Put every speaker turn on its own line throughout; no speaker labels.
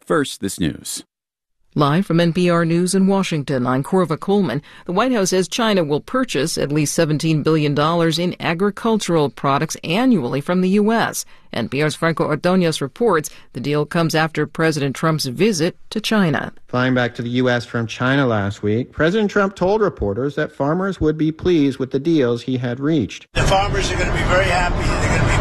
First, this news.
Live from NPR News in Washington, I'm Corva Coleman. The White House says China will purchase at least $17 billion in agricultural products annually from the U.S. NPR's Franco Ordonez reports the deal comes after President Trump's visit to China.
Flying back to the U.S. from China last week, President Trump told reporters that farmers would be pleased with the deals he had reached.
The farmers are going to be very happy. They're going to be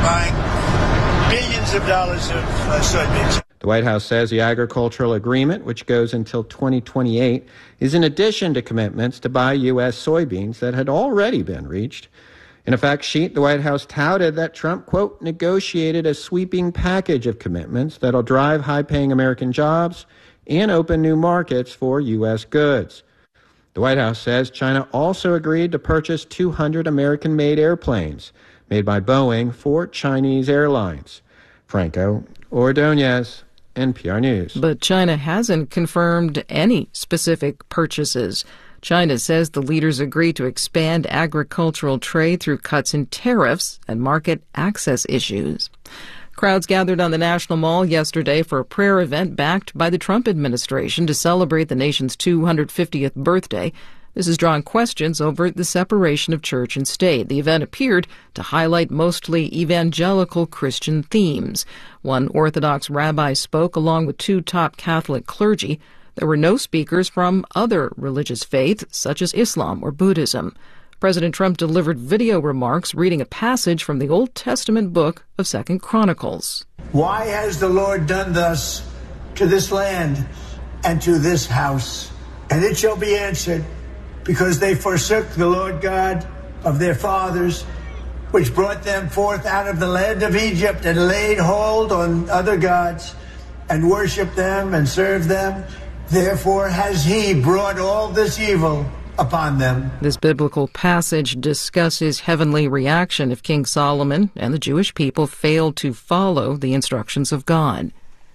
buying billions of dollars of soybeans.
The White House says the agricultural agreement, which goes until 2028, is in addition to commitments to buy U.S. soybeans that had already been reached. In a fact sheet, the White House touted that Trump, quote, negotiated a sweeping package of commitments that'll drive high-paying American jobs and open new markets for U.S. goods. The White House says China also agreed to purchase 200 American-made airplanes made by Boeing for Chinese airlines. Franco Ordonez, NPR News.
But China hasn't confirmed any specific purchases. China says the leaders agreed to expand agricultural trade through cuts in tariffs and market access issues. Crowds gathered on the National Mall yesterday for a prayer event backed by the Trump administration to celebrate the nation's 250th birthday. This has drawn questions over the separation of church and state. The event appeared to highlight mostly evangelical Christian themes. One Orthodox rabbi spoke along with two top Catholic clergy. There were no speakers from other religious faiths, such as Islam or Buddhism. President Trump delivered video remarks reading a passage from the Old Testament book of 2 Chronicles.
Why has the Lord done thus to this land and to this house? And it shall be answered, because they forsook the Lord God of their fathers, which brought them forth out of the land of Egypt, and laid hold on other gods, and worshipped them and served them. Therefore has he brought all this evil upon them.
This biblical passage discusses heavenly reaction if King Solomon and the Jewish people failed to follow the instructions of God.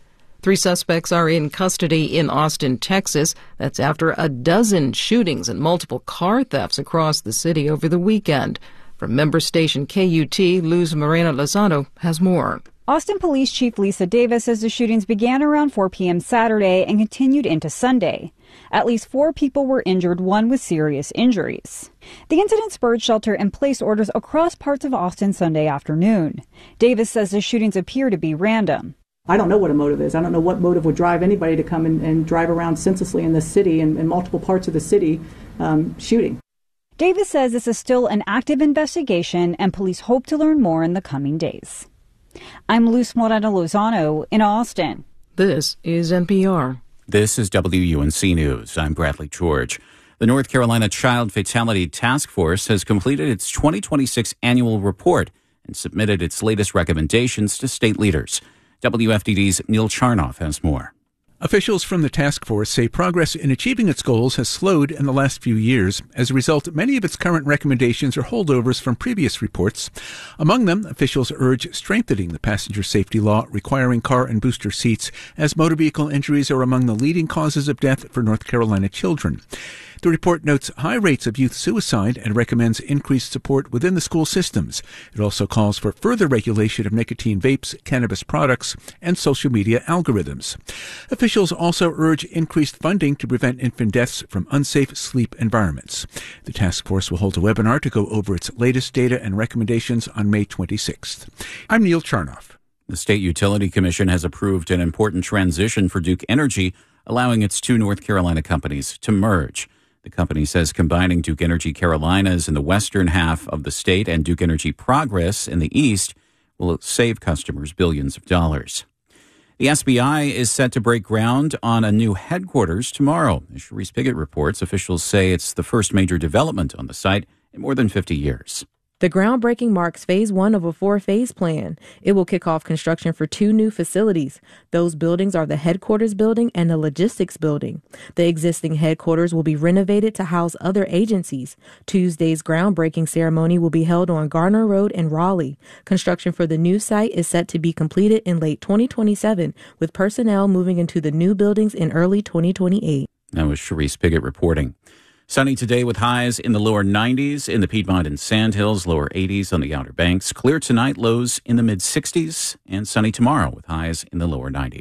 3 suspects are in custody in Austin, Texas. That's after a dozen shootings and multiple car thefts across the city over the weekend. From member station KUT, Luz Moreno-Lozano has more.
Austin Police Chief Lisa Davis says the shootings began around 4 p.m. Saturday and continued into Sunday. At least 4 people were injured, one with serious injuries. The incident spurred shelter-in-place orders across parts of Austin Sunday afternoon. Davis says the shootings appear to be random.
I don't know what a motive is. I don't know what motive would drive anybody to come and drive around senselessly in this city and in multiple parts of the city shooting.
Davis says this is still an active investigation and police hope to learn more in the coming days. I'm Luz Moreno-Lozano in Austin.
This is NPR.
This is WUNC News. I'm Bradley George. The North Carolina Child Fatality Task Force has completed its 2026 annual report and submitted its latest recommendations to state leaders. WFDD's Neil Charnoff has more.
Officials from the task force say progress in achieving its goals has slowed in the last few years. As a result, many of its current recommendations are holdovers from previous reports. Among them, officials urge strengthening the passenger safety law requiring car and booster seats, as motor vehicle injuries are among the leading causes of death for North Carolina children. The report notes high rates of youth suicide and recommends increased support within the school systems. It also calls for further regulation of nicotine vapes, cannabis products, and social media algorithms. Officials also urge increased funding to prevent infant deaths from unsafe sleep environments. The task force will hold a webinar to go over its latest data and recommendations on May 26th. I'm Neil Charnoff.
The State Utility Commission has approved an important transition for Duke Energy, allowing its 2 North Carolina companies to merge. The company says combining Duke Energy Carolinas in the western half of the state and Duke Energy Progress in the east will save customers billions of dollars. The SBI is set to break ground on a new headquarters tomorrow. As Sharice Piggott reports, officials say it's the first major development on the site in more than 50 years.
The groundbreaking marks phase 1 of a 4-phase plan. It will kick off construction for 2 new facilities. Those buildings are the headquarters building and the logistics building. The existing headquarters will be renovated to house other agencies. Tuesday's groundbreaking ceremony will be held on Gardner Road in Raleigh. Construction for the new site is set to be completed in late 2027, with personnel moving into the new buildings in early 2028.
That was Sharice Piggott reporting. Sunny today with highs in the lower 90s in the Piedmont and Sandhills, lower 80s on the Outer Banks. Clear tonight, lows in the mid-60s, and sunny tomorrow with highs in the lower 90s.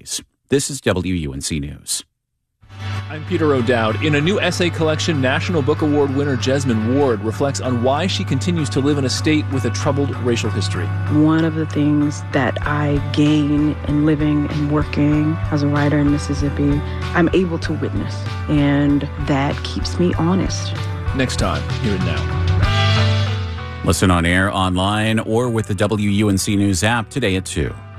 This is WUNC News.
I'm Peter O'Dowd. In a new essay collection, National Book Award winner Jesmyn Ward reflects on why she continues to live in a state with a troubled racial history.
One of the things that I gain in living and working as a writer in Mississippi, I'm able to witness, and that keeps me honest.
Next time, Hear It Now.
Listen on air, online, or with the WUNC News app today at 2.